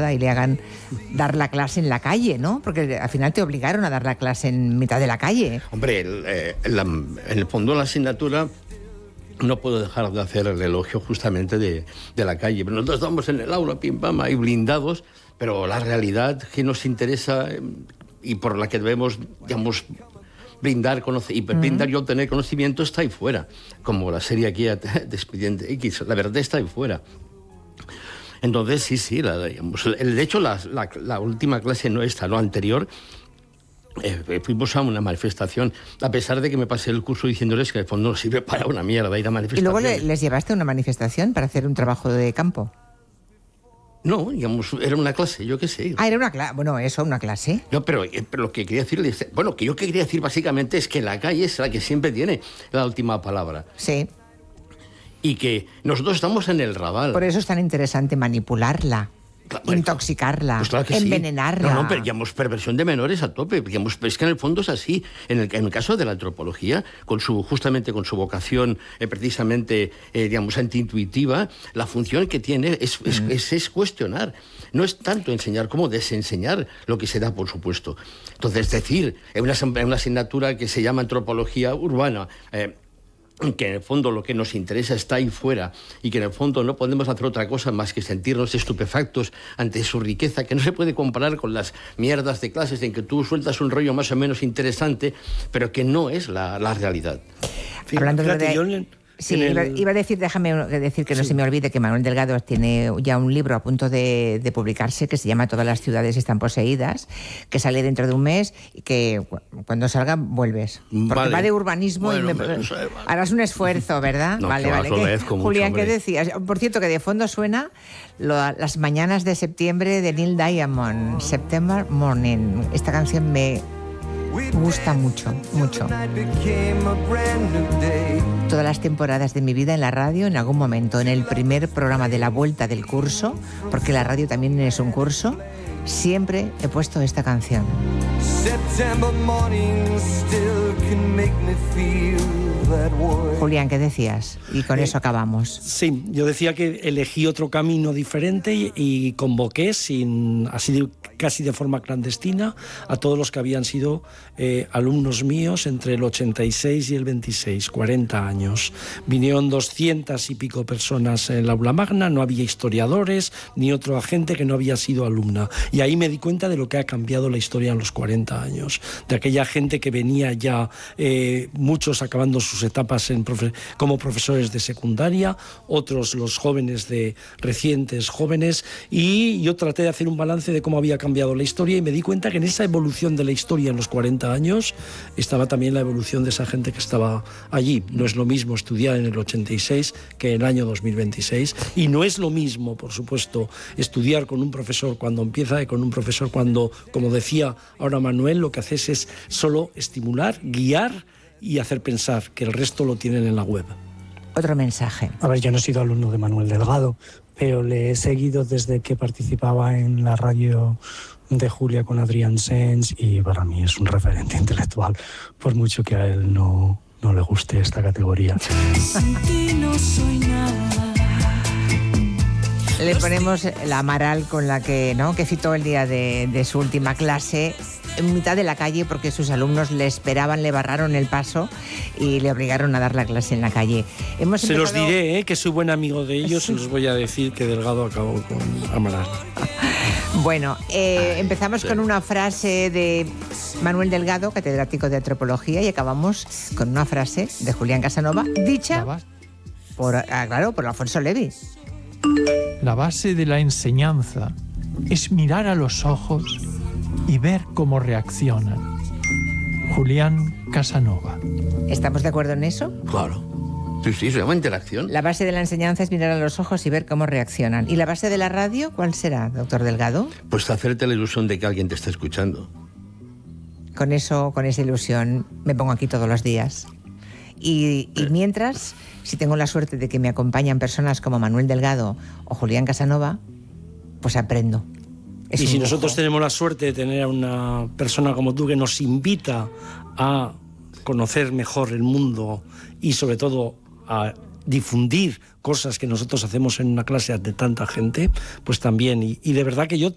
nada y le hagan dar la clase en la calle, ¿no? Porque al final te obligaron a dar la clase en mitad de la calle. Hombre, en el fondo la asignatura... No puedo dejar de hacer el elogio justamente de la calle. Pero nosotros estamos en el aula, pim pam, ahí blindados, pero la realidad que nos interesa y por la que debemos, digamos, brindar y obtener conocimiento está ahí fuera. Como la serie aquí de Expediente X, la verdad está ahí fuera. Entonces, sí, de hecho, la última clase no esta, no anterior, fuimos a una manifestación, a pesar de que me pasé el curso diciéndoles que en el fondo no sirve para una mierda ir a manifestaciones. ¿Y luego les llevaste a una manifestación para hacer un trabajo de campo? No, digamos, era una clase, yo qué sé. Ah, era una clase, bueno, eso, una clase. No, pero lo que quería decirles, bueno, que yo quería decir básicamente es que la calle es la que siempre tiene la última palabra. Sí. Y que nosotros estamos en el Raval. Por eso es tan interesante manipularla. Intoxicarla, pues claro que envenenarla. Sí. No, pero digamos, perversión de menores a tope. Digamos, es que en el fondo es así. En el caso de la antropología, justamente con su vocación precisamente, digamos, antiintuitiva, la función que tiene es cuestionar. No es tanto enseñar como desenseñar lo que se da, por supuesto. Entonces, es decir, en una asignatura que se llama antropología urbana, que en el fondo lo que nos interesa está ahí fuera y que en el fondo no podemos hacer otra cosa más que sentirnos estupefactos ante su riqueza, que no se puede comparar con las mierdas de clases en que tú sueltas un rollo más o menos interesante, pero que no es la realidad. Hablando de... Sí, iba a decir, déjame decir que no se me olvide que Manuel Delgado tiene ya un libro a punto de publicarse que se llama Todas las ciudades están poseídas, que sale dentro de un mes y que cuando salga vuelves. Porque va de urbanismo y harás un esfuerzo, ¿verdad? No, vale. Julián, ¿qué decías? Por cierto, que de fondo suena Las mañanas de septiembre de Neil Diamond, September Morning. Esta canción me gusta mucho, mucho. Todas las temporadas de mi vida en la radio, en algún momento, en el primer programa de la vuelta del curso, porque la radio también es un curso, siempre he puesto esta canción. Julián, ¿qué decías? Y con eso acabamos. Sí, yo decía que elegí otro camino diferente y convoqué, así casi de forma clandestina, a todos los que habían sido alumnos míos entre el 86 y el 26, 40 años. Vinieron 200 y pico personas en la aula magna, no había historiadores ni otra gente que no había sido alumna. Y ahí me di cuenta de lo que ha cambiado la historia en los 40 años, de aquella gente que venía ya, muchos acabando sus etapas como profesores de secundaria, otros los jóvenes recientes jóvenes, y yo traté de hacer un balance de cómo había cambiado la historia y me di cuenta que en esa evolución de la historia en los 40 años estaba también la evolución de esa gente que estaba allí. No es lo mismo estudiar en el 86 que en el año 2026 y no es lo mismo, por supuesto, estudiar con un profesor cuando empieza y con un profesor cuando, como decía ahora Manuel, lo que haces es solo estimular, guiar y hacer pensar, que el resto lo tienen en la web. Otro mensaje. A ver, yo no he sido alumno de Manuel Delgado, pero le he seguido desde que participaba en la radio de Julia con Adrián Sens y para mí es un referente intelectual, por mucho que a él no le guste esta categoría. Sin ti no soy nada. Le ponemos la Amaral con la que citó el día de su última clase en mitad de la calle porque sus alumnos le esperaban, le barraron el paso y le obligaron a dar la clase en la calle. Los diré, que soy buen amigo de ellos, sí. Y os voy a decir que Delgado acabó con Amaral. Bueno, empezamos con una frase de Manuel Delgado, catedrático de antropología, y acabamos con una frase de Julián Casanova, dicha por Alfonso Levi. La base de la enseñanza es mirar a los ojos y ver cómo reaccionan. Julián Casanova. ¿Estamos de acuerdo en eso? Claro. Sí, se llama interacción. La base de la enseñanza es mirar a los ojos y ver cómo reaccionan. ¿Y la base de la radio cuál será, doctor Delgado? Pues hacerte la ilusión de que alguien te está escuchando. Con esa ilusión me pongo aquí todos los días. Y mientras, si tengo la suerte de que me acompañan personas como Manuel Delgado o Julián Casanova, pues aprendo. Y si nosotros tenemos la suerte de tener a una persona como tú que nos invita a conocer mejor el mundo y sobre todo a difundir cosas que nosotros hacemos en una clase ante tanta gente, pues también. Y de verdad que yo